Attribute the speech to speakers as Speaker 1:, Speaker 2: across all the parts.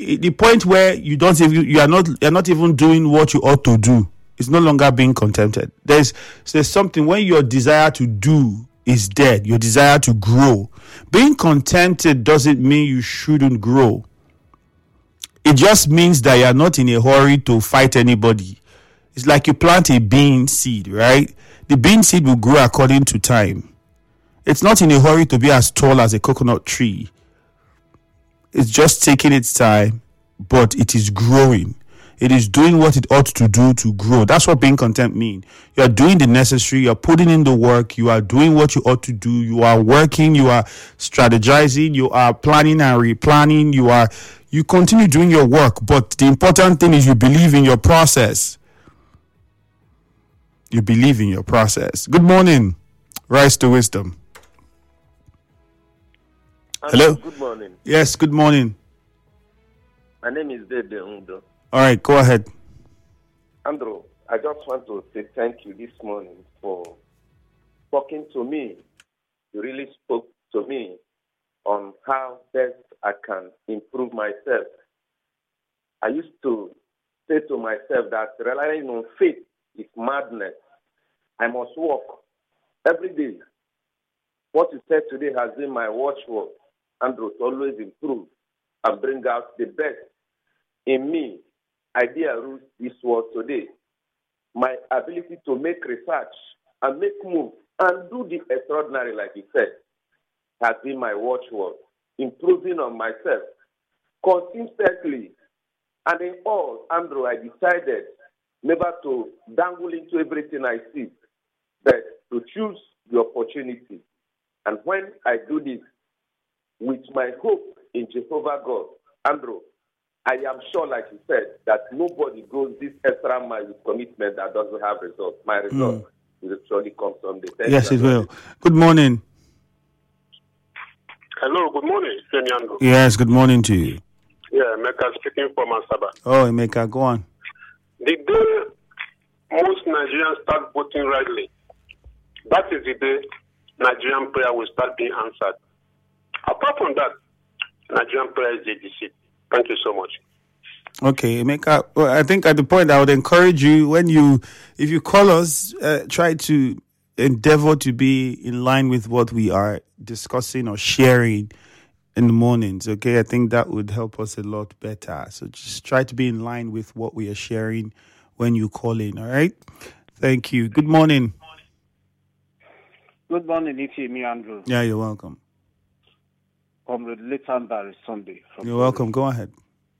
Speaker 1: the point where you're not even doing what you ought to do. It's no longer being contented. There's something when your desire to do is dead, your desire to grow. Being contented doesn't mean you shouldn't grow. It just means that you're not in a hurry to fight anybody. It's like you plant a bean seed, right? The bean seed will grow according to time. It's not in a hurry to be as tall as a coconut tree. It's just taking its time, but it is growing. It is doing what it ought to do to grow. That's what being content means. You are doing the necessary. You are putting in the work. You are doing what you ought to do. You are working. You are strategizing. You are planning and replanning. You continue doing your work. But the important thing is you believe in your process. You believe in your process. Good morning. Rise to wisdom. Hello.
Speaker 2: Good morning.
Speaker 1: Yes, good morning.
Speaker 2: My name is Dede Undo.
Speaker 1: All right, go ahead.
Speaker 2: Andrew, I just want to say thank you this morning for talking to me. You really spoke to me on how best I can improve myself. I used to say to myself that relying on faith is madness. I must work every day. What you said today has been my watchword, Andrew, to always improve and bring out the best in me. Idea rules this world today. My ability to make research and make moves and do the extraordinary, like you said, has been my watchword. Improving on myself consistently. And in all, Andrew, I decided never to dangle into everything I see, but to choose the opportunity. And when I do this, with my hope in Jehovah God, Andrew, I am sure, like you said, that nobody goes this extra mile with commitment that doesn't have results. My result will surely come someday.
Speaker 1: Yes, it will. Good morning.
Speaker 3: Hello, good morning, Senyango.
Speaker 1: Yes, good morning to you.
Speaker 3: Yeah, Emeka speaking from Asaba.
Speaker 1: Oh, Emeka, go on.
Speaker 3: The day most Nigerians start voting rightly, that is the day Nigerian prayer will start being answered. Apart from that, Nigerian prayer is JDC. Thank you so much.
Speaker 1: Okay, Emeka, well, I think at the point I would encourage you, if you call us, try to endeavor to be in line with what we are discussing or sharing in the mornings, okay? I think that would help us a lot better. So just try to be in line with what we are sharing when you call in, all right? Thank you. Good morning.
Speaker 4: Good morning, it's me, Andrew.
Speaker 1: Yeah, you're welcome.
Speaker 4: Comrade Leighton Barry Sunday.
Speaker 1: You're welcome. Go ahead.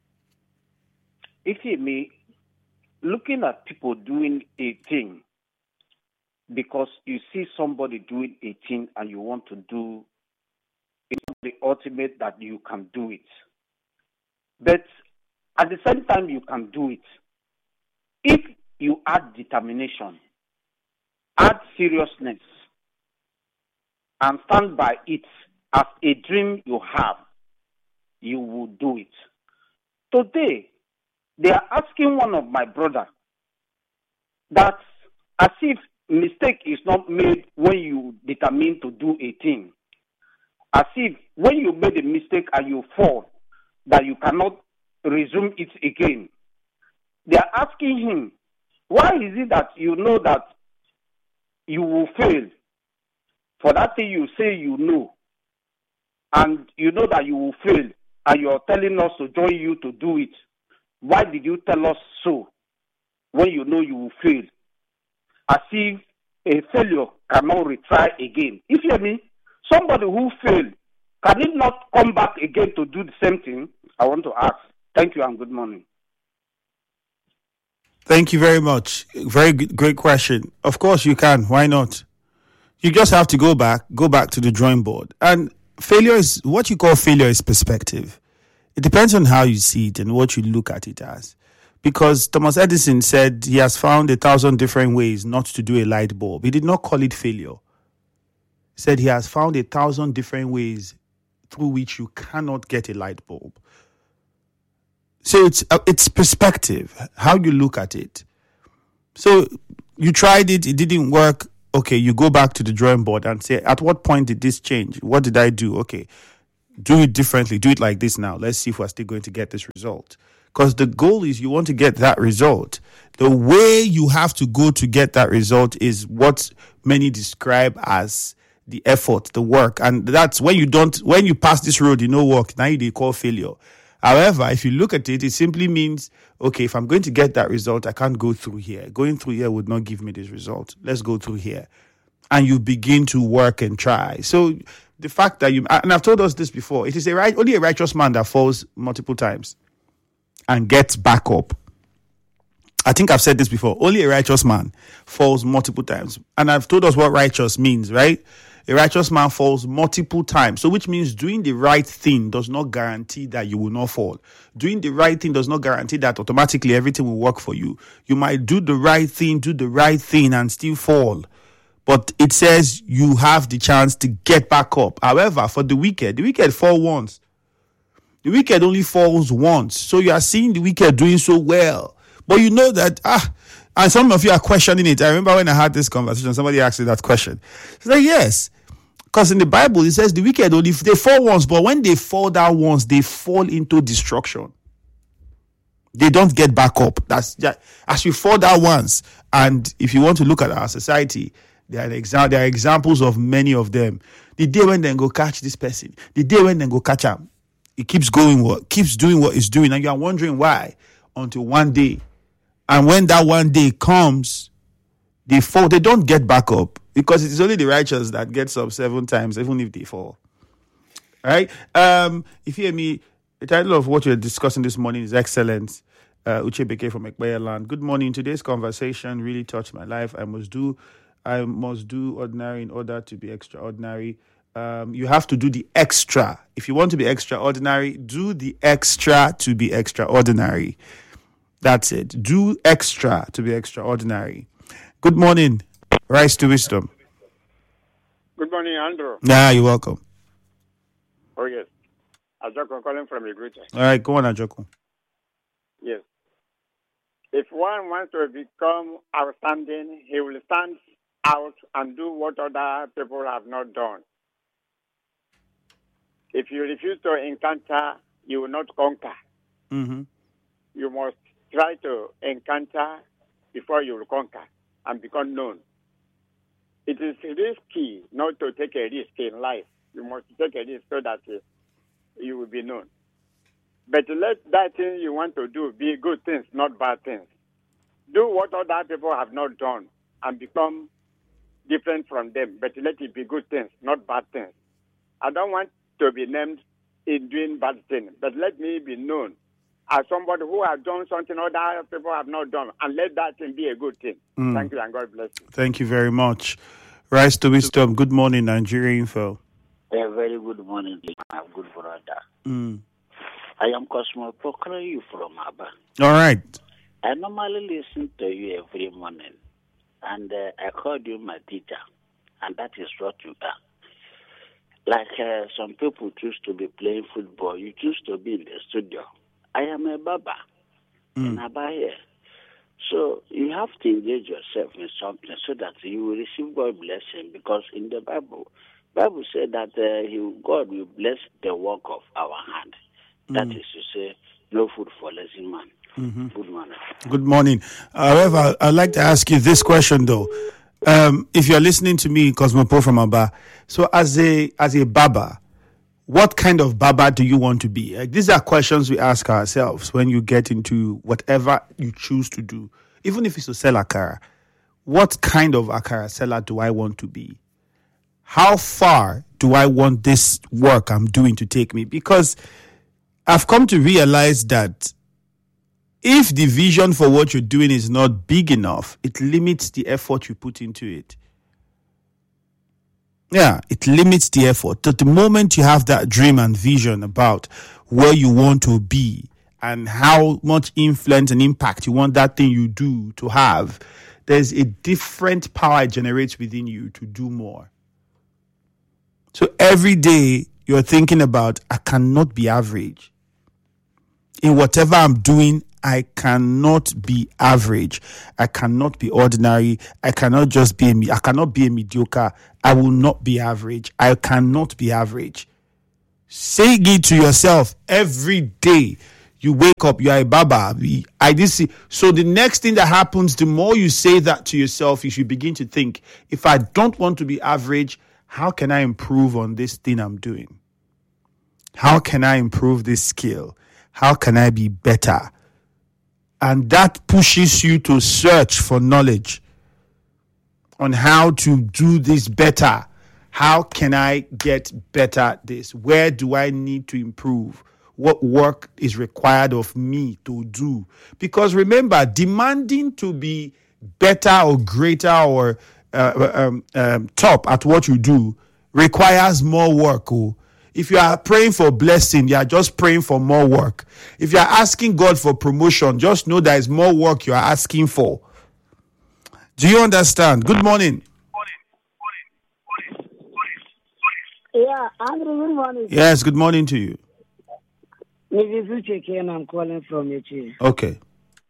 Speaker 4: It's me, looking at people doing a thing because you see somebody doing a thing and you want to do, it's not the ultimate that you can do it. But at the same time, you can do it. If you add determination, add seriousness, and stand by it as a dream you have, you will do it. Today, they are asking one of my brother that as if mistake is not made when you determine to do a thing. As if when you made a mistake and you fall, that you cannot resume it again. They are asking him, why is it that you know that you will fail for that thing you say you know, and you know that you will fail, and you are telling us to join you to do it? Why did you tell us so when you know you will fail? As if a failure cannot retry again. If you hear me, somebody who failed, can it not come back again to do the same thing? I want to ask. Thank you and good morning.
Speaker 1: Thank you very much. Very good, great question. Of course you can. Why not? You just have to go back to the drawing board. And failure is, what you call failure is perspective. It depends on how you see it and what you look at it as. Because Thomas Edison said he has found 1,000 different ways not to do a light bulb. He did not call it failure. He said he has found 1,000 different ways through which you cannot get a light bulb. So it's perspective, how you look at it. So you tried it didn't work. Okay, you go back to the drawing board and say, at what point did this change? What did I do? Okay, do it differently, do it like this now. Let's see if we're still going to get this result. Because the goal is you want to get that result. The way you have to go to get that result is what many describe as the effort, the work. And that's when you pass this road, you know work, now they call failure. However, if you look at it, it simply means, okay, if I'm going to get that result, I can't go through here. Going through here would not give me this result. Let's go through here. And you begin to work and try. So the fact that and I've told us this before, it is only a righteous man that falls multiple times and gets back up. I think I've said this before. Only a righteous man falls multiple times. And I've told us what righteous means, right? A righteous man falls multiple times. So which means doing the right thing does not guarantee that you will not fall. Doing the right thing does not guarantee that automatically everything will work for you. You might do the right thing and still fall. But it says you have the chance to get back up. However, for the wicked fall once. The wicked only falls once. So you are seeing the wicked doing so well. But you know that, and some of you are questioning it. I remember when I had this conversation, somebody asked me that question. It's like, yes. Because in the Bible, it says the wicked only, they fall once, but when they fall down once, they fall into destruction. They don't get back up. That's just, as you fall down once. And if you want to look at our society, there are examples of many of them. The day when they go catch this person, the day when they go catch him, it keeps doing what it's doing, and you are wondering why. Until one day, and when that one day comes, they fall. They don't get back up because it is only the righteous that gets up 7 times, even if they fall. All right. If you hear me, the title of what we're discussing this morning is excellent. Uche Beke from Ekpeye Land. Good morning. Today's conversation really touched my life. I must do ordinary in order to be extraordinary. You have to do the extra. If you want to be extraordinary, do the extra to be extraordinary. That's it. Do extra to be extraordinary. Good morning. Rise to wisdom.
Speaker 5: Good morning, Andrew.
Speaker 1: Yeah, you're welcome.
Speaker 5: Oh, yes. Ajoko calling from Igruta.
Speaker 1: All right, go on, Ajoko.
Speaker 5: Yes. If one wants to become outstanding, he will stand out and do what other people have not done. If you refuse to encounter, you will not conquer.
Speaker 1: Mm-hmm.
Speaker 5: You must try to encounter before you will conquer and become known. It is risky not to take a risk in life. You must take a risk so that you will be known. But let that thing you want to do be good things, not bad things. Do what other people have not done and become different from them. But let it be good things, not bad things. I don't want to be named in doing bad things, but let me be known as somebody who has done something other people have not done, and let that thing be a good thing. Thank you, and God bless you.
Speaker 1: Thank you very much. Rise to wisdom. Good morning, Nigeria Info.
Speaker 6: A very good morning, my good brother. I am Cosmo calling you from Aba.
Speaker 1: All right.
Speaker 6: I normally listen to you every morning, and I called you my teacher, and that is what you are. Like some people choose to be playing football, you choose to be in the studio. I am a Baba in Aba here. So you have to engage yourself in something so that you will receive God's blessing, because in the Bible said that God will bless the work of our hand. That is to say, no food for lazy man.
Speaker 1: Mm-hmm.
Speaker 6: Good morning.
Speaker 1: Good morning. However, I'd like to ask you this question, though. If you're listening to me, Cosmopo from Aba, so as a Baba, what kind of Baba do you want to be? Like, these are questions we ask ourselves when you get into whatever you choose to do. Even if it's to sell akara, what kind of akara seller do I want to be? How far do I want this work I'm doing to take me? Because I've come to realize that if the vision for what you're doing is not big enough, it limits the effort you put into it. Yeah, it limits the effort. At the moment you have that dream and vision about where you want to be and how much influence and impact you want that thing you do to have, there's a different power it generates within you to do more. So every day you're thinking about, I cannot be average. In whatever I'm doing, I cannot be average. I cannot be ordinary. I cannot be a mediocre. I will not be average. I cannot be average. Saying it to yourself every day. You wake up, you are a baba. I did see. So the next thing that happens, the more you say that to yourself, you should begin to think, if I don't want to be average, how can I improve on this thing I'm doing? How can I improve this skill? How can I be better? And that pushes you to search for knowledge on how to do this better. How can I get better at this? Where do I need to improve? What work is required of me to do? Because remember, demanding to be better or greater or top at what you do requires more work. Oh. If you are praying for blessing, you are just praying for more work. If you are asking God for promotion, just know there is more work you are asking for. Do you understand? Good morning.
Speaker 7: Yeah, Andrew, good morning.
Speaker 1: Yes, good morning to you.
Speaker 7: Mrs. Ucheke, and I'm calling from Echi.
Speaker 1: Okay.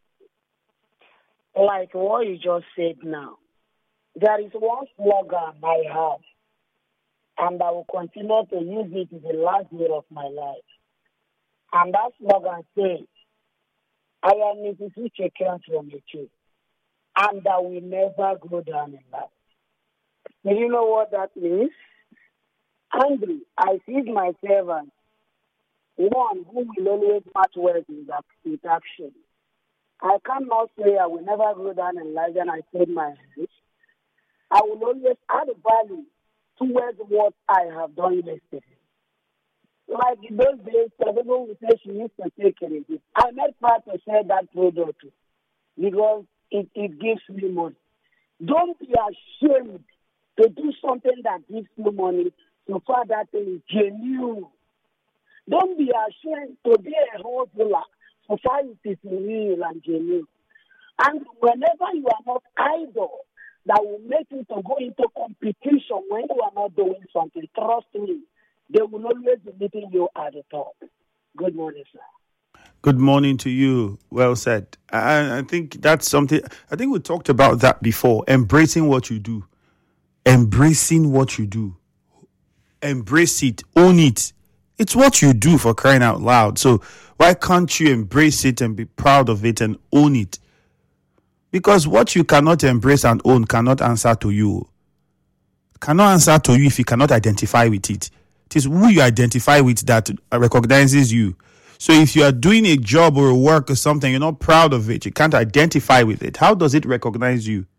Speaker 7: Like what you just said now, there is one slogan I have, and I will continue to use it to the last year of my life. And that slogan says, I am Mrs. Ucheke from Echi, and I will never go down in life. Do you know what that means? Andrew, I see myself as one who will always match words with action. I cannot say I will never go down in life and I said my age. I will always add value towards what I have done yesterday. Like in those days, people will say she used to take it. I made part to sell that product because it gives me money. Don't be ashamed to do something that gives you money so far that thing is genuine. Don't be ashamed to be a wholesaler so far it is real and genuine. And whenever you are not idle, that will make you to go into competition when you are not doing something. Trust me, they will always be meeting you at the top. Good morning, sir.
Speaker 1: Good morning to you. Well said. I think that's something, I think we talked about that before. Embracing what you do. Embracing what you do. Embrace it. Own it. It's what you do, for crying out loud. So why can't you embrace it and be proud of it and own it? Because what you cannot embrace and own cannot answer to you. Cannot answer to you if you cannot identify with it. It is who you identify with that recognizes you. So if you are doing a job or a work or something, you're not proud of it, you can't identify with it. How does it recognize you?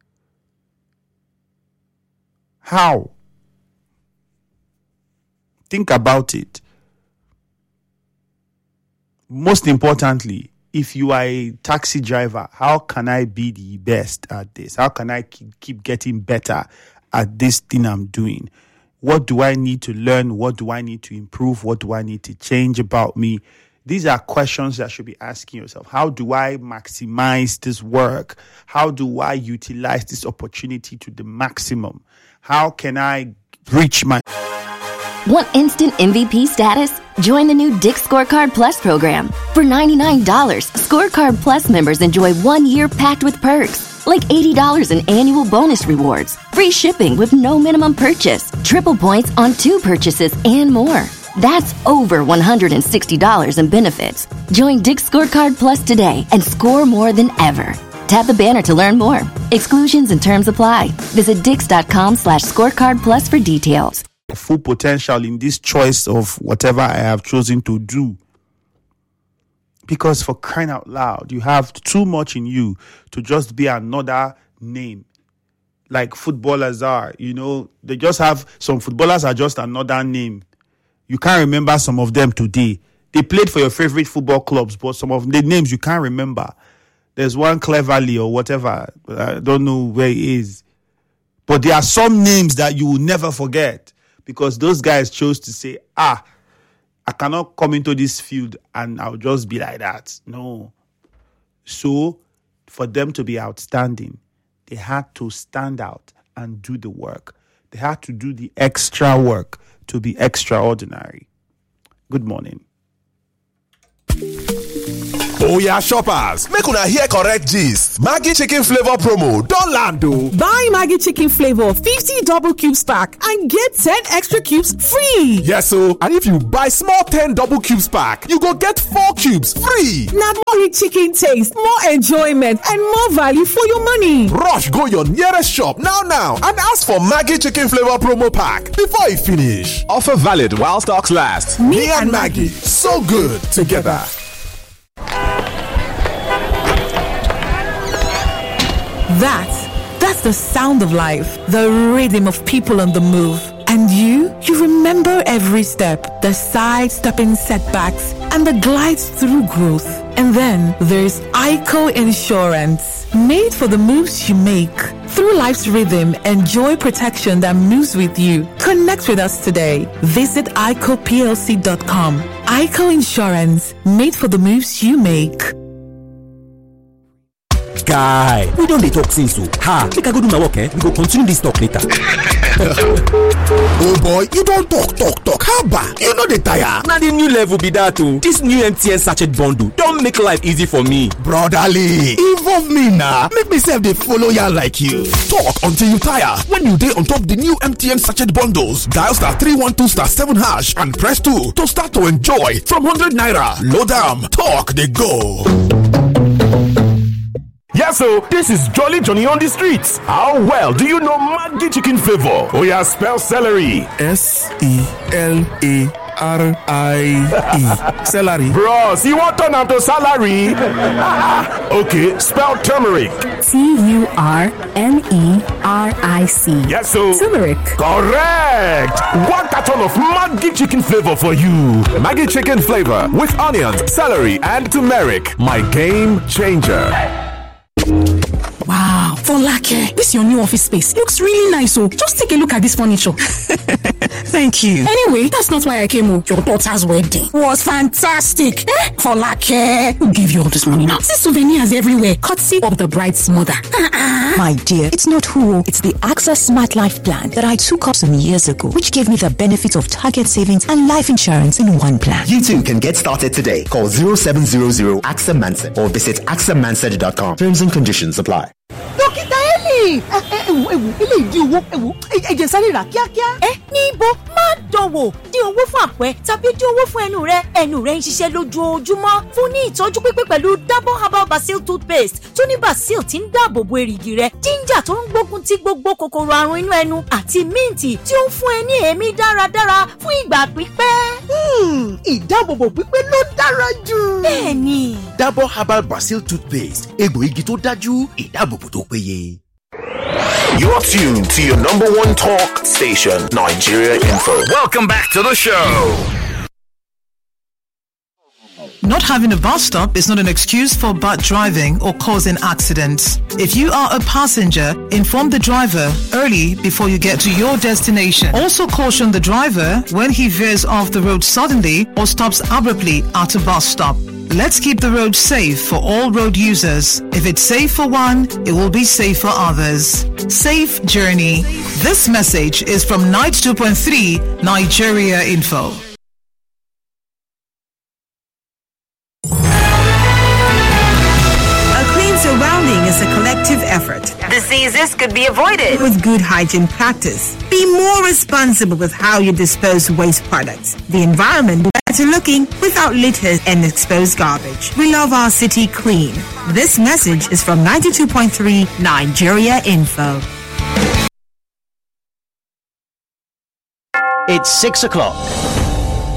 Speaker 1: How? Think about it. Most importantly, if you are a taxi driver, how can I be the best at this? How can I keep getting better at this thing I'm doing? What do I need to learn? What do I need to improve? What do I need to change about me? These are questions that you should be asking yourself. How do I maximize this work? How do I utilize this opportunity to the maximum? How can I reach my...
Speaker 8: Want instant MVP status? Join the new Dick's Scorecard Plus program. For $99, Scorecard Plus members enjoy 1 year packed with perks, like $80 in annual bonus rewards, free shipping with no minimum purchase, triple points on 2 purchases, and more. That's over $160 in benefits. Join Dick's Scorecard Plus today and score more than ever. Tap the banner to learn more. Exclusions and terms apply. Visit Dix.com/scorecard plus for details.
Speaker 1: Full potential in this choice of whatever I have chosen to do. Because for crying out loud, you have too much in you to just be another name. Like footballers are, they just have, some footballers are just another name. You can't remember some of them today. They played for your favorite football clubs, but some of the names you can't remember. There's one Cleverly or whatever. I don't know where he is. But there are some names that you will never forget. Because those guys chose to say, I cannot come into this field and I'll just be like that. No. So, for them to be outstanding, they had to stand out and do the work. They had to do the extra work to be extraordinary. Good morning.
Speaker 9: Oya shoppers, make una hear correct gist. Maggi chicken flavor promo don land o.
Speaker 10: Buy Maggi chicken flavor 50 double cubes pack and get 10 extra cubes free.
Speaker 9: Yes o, and if you buy small 10 double cubes pack, you go get 4 cubes free.
Speaker 10: Na more rich chicken taste, more enjoyment and more value for your money.
Speaker 9: Rush go your nearest shop now and ask for Maggi chicken flavor promo pack before e finish. Offer valid while stocks last. Me and Maggi, so good together.
Speaker 10: That's the sound of life, the rhythm of people on the move. And you remember every step, the sidestepping setbacks, and the glides through growth. And then there's ICO Insurance, made for the moves you make. Through life's rhythm, enjoy protection that moves with you. Connect with us today. Visit ICOPLC.com. ICO Insurance, made for the moves you make.
Speaker 11: Guy, we don't dey talk since so. Make I go do my work, we go continue this talk later.
Speaker 9: Oh boy, you don't talk. Haba, you know the tire.
Speaker 11: Now the new level be that too. This new MTN sachet bundle don't make life easy for me.
Speaker 9: Brotherly, involve me now. Make me self dey follow ya like you. Talk until you tire. When you dey on top the new MTN sachet bundles, dial *312*7# and press 2 to start to enjoy from 100 naira. Load am, talk dey go.
Speaker 12: Yeah, so this is Jolly Johnny on the streets. How well do you know Maggi chicken flavor? Oh yeah, spell celery.
Speaker 9: SELARIE. Celery.
Speaker 12: Bros, you want turn to salary? Okay, spell turmeric.
Speaker 13: TURMERIC.
Speaker 12: Yes, so
Speaker 13: turmeric.
Speaker 12: Correct. 1 carton of Maggi chicken flavor for you.
Speaker 9: Maggi chicken flavor with onions, celery, and turmeric. My game changer.
Speaker 10: Wow, Folake, this your new office space looks really nice. So just take a look at this furniture. Thank you. Anyway, that's not why I came. Your daughter's wedding was fantastic. Folake, who gave you all this money now? See souvenirs everywhere, courtesy of the bride's mother.
Speaker 14: My dear, it's not who, it's the AXA Smart Life Plan that I took up some years ago, which gave me the benefits of target savings and life insurance in one plan.
Speaker 15: You too can get started today. Call 0700 AXA Mansard or visit axamansard.com. Terms and conditions apply.
Speaker 16: Dókítà Eli! Ilé ìdí owó ẹ̀jẹ̀ sáré rà kíákíá. Níbo má dánwò dín owó fún àpẹ́ tàbí dín owó fún ẹnu rẹ ń ṣiṣẹ́ lójoojúmọ́ fún ní ìtọ́jú pípé pẹ̀lú Double Herbal Basil toothpaste tó ní basil tí ń dáàbò bo èrìgì rẹ, ginger tó ń gbógun ti gbogbo kòkòrò àrùn inú ẹnu àti míǹtì tí ó ń fún ẹ ní èémí dáradára fún ìgbà pípẹ́. Ìdáàbòbò pípé ló dára jù. Bẹ́ẹ̀ni.
Speaker 15: Double Herbal Basil toothpaste, egbò igi tó dájú, ìdáàbòbò tó péye.
Speaker 12: You're tuned to your number one talk station, Nigeria Info. Welcome back to the show.
Speaker 17: Not having a bus stop is not an excuse for bad driving or causing accidents. If you are a passenger, inform the driver early before you get to your destination. Also caution the driver when he veers off the road suddenly or stops abruptly at a bus stop. Let's keep the road safe for all road users. If it's safe for one, it will be safe for others. Safe journey. This message is from Night 2.3 Nigeria Info.
Speaker 18: Surrounding is a collective effort.
Speaker 19: Diseases could be avoided
Speaker 18: with good hygiene practice. Be more responsible with how you dispose waste products. The environment will be better looking without litter and exposed garbage. We love our city clean. This message is from 92.3 Nigeria Info.
Speaker 20: It's 6 o'clock.